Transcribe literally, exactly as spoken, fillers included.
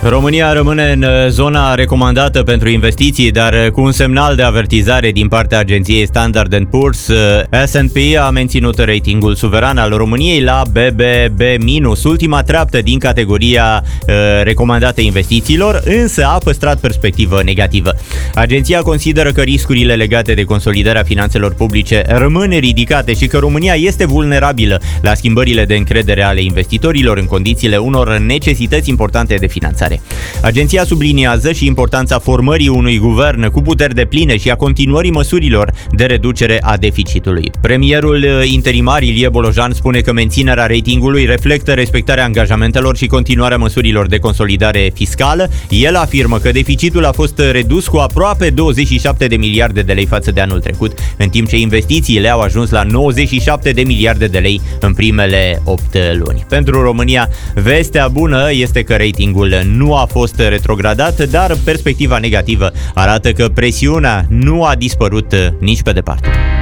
România rămâne în zona recomandată pentru investiții, dar cu un semnal de avertizare din partea agenției Standard and Poor's. S and P a menținut ratingul suveran al României la B B B minus, ultima treaptă din categoria uh, recomandată investițiilor, însă a păstrat perspectivă negativă. Agenția consideră că riscurile legate de consolidarea finanțelor publice rămân ridicate și că România este vulnerabilă la schimbările de încredere ale investitorilor în condițiile unor necesități importante de finanțare. Agenția subliniază și importanța formării unui guvern cu puteri depline și a continuării măsurilor de reducere a deficitului. Premierul interimar Ilie Bolojan spune că menținerea ratingului reflectă respectarea angajamentelor și continuarea măsurilor de consolidare fiscală. El afirmă că deficitul a fost redus cu aproape douăzeci și șapte de miliarde de lei față de anul trecut, în timp ce investițiile au ajuns la nouăzeci și șapte de miliarde de lei în primele opt luni. Pentru România, vestea bună este că ratingul nu a fost retrogradat, dar perspectiva negativă arată că presiunea nu a dispărut nici pe departe.